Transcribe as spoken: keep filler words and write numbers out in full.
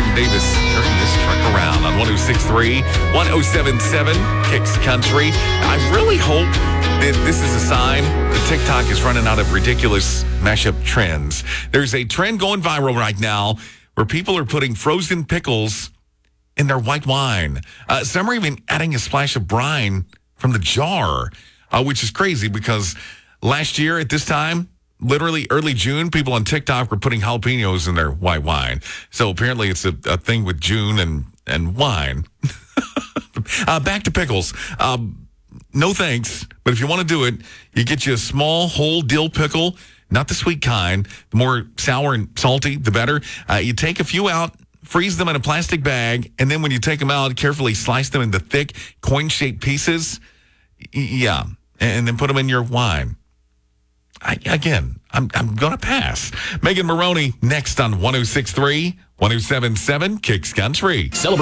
Martin Davis turning this truck around on one oh six point three, one oh seven point seven Kicks Country. I really hope that this is a sign that TikTok is running out of ridiculous mashup trends. There's a trend going viral right now where people are putting frozen pickles in their white wine. Uh, some are even adding a splash of brine from the jar, uh, which is crazy because last year at this time, literally early June, people on TikTok were putting jalapenos in their white wine. So apparently it's a, a thing with June and, and wine. uh, back to pickles. Um, no thanks, but if you want to do it, you get you a small whole dill pickle, not the sweet kind. The more sour and salty, the better. Uh, you take a few out, freeze them in a plastic bag, and then when you take them out, carefully slice them into thick, coin-shaped pieces. Y- yeah, and then put them in your wine. I, again, I'm I'm going to pass. Megan Maroney next on one oh six point three, one oh seven point seven Kicks Country. Celebrate.